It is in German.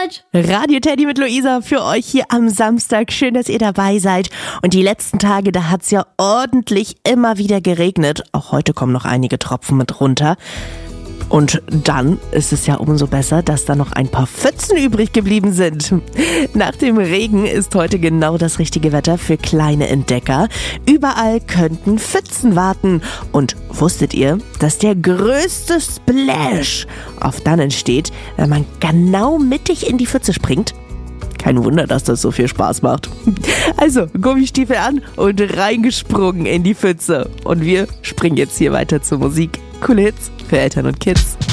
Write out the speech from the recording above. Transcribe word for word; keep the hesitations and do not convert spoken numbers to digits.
Arbeit. Radio Teddy mit Luisa für euch hier am Samstag. Schön, dass ihr dabei seid. Und die letzten Tage, da hat's ja ordentlich immer wieder geregnet. Auch heute kommen noch einige Tropfen mit runter. Und dann ist es ja umso besser, dass da noch ein paar Pfützen übrig geblieben sind. Nach dem Regen ist heute genau das richtige Wetter für kleine Entdecker. Überall könnten Pfützen warten. Und wusstet ihr, dass der größte Splash oft dann entsteht, wenn man genau mittig in die Pfütze springt? Kein Wunder, dass das so viel Spaß macht. Also, Gummistiefel an und reingesprungen in die Pfütze. Und wir springen jetzt hier weiter zur Musik. Coole Hits für Eltern und Kids.